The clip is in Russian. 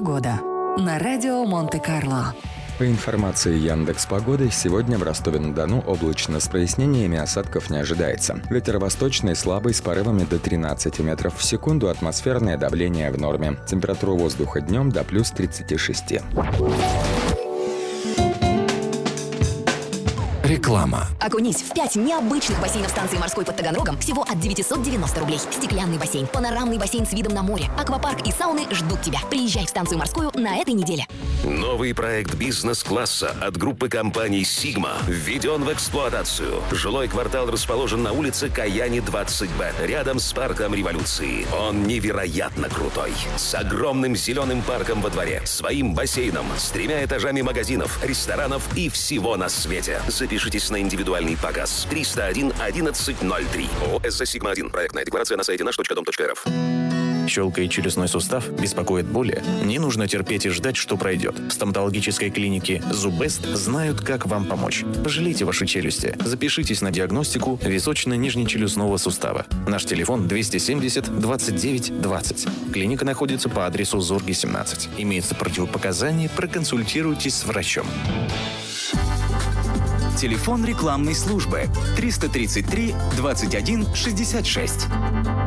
Погода на радио Монте-Карло. По информации Яндекс.Погоды, сегодня в Ростове-на-Дону облачно, с прояснениями, осадков не ожидается. Ветер восточный слабый с порывами до 13 метров в секунду, атмосферное давление в норме. Температура воздуха днем до плюс 36. Реклама. Окунись в 5 необычных бассейнов станции морской под Таганрогом всего от 990 рублей. Стеклянный бассейн, панорамный бассейн с видом на море, аквапарк и сауны ждут тебя. Приезжай в станцию морскую на этой неделе. Новый проект бизнес-класса от группы компаний «Сигма» введен в эксплуатацию. Жилой квартал расположен на улице Каяни, 20Б, рядом с парком Революции. Он невероятно крутой. С огромным зеленым парком во дворе, своим бассейном, с 3 этажами магазинов, ресторанов и всего на свете. Запишитесь на индивидуальный показ. 301 1103. ООО «СЗ Сигма-1». Проектная декларация на сайте наш.дом.рф. Щелкает челюстной сустав, беспокоит боли? Не нужно терпеть и ждать, что пройдет. В стоматологической клинике «Зубест» знают, как вам помочь. Пожалейте ваши челюсти. Запишитесь на диагностику височно-нижнечелюстного сустава. Наш телефон 270 29 20. Клиника находится по адресу Зорги, 17. Имеются противопоказания, проконсультируйтесь с врачом. Телефон рекламной службы 333 21 66.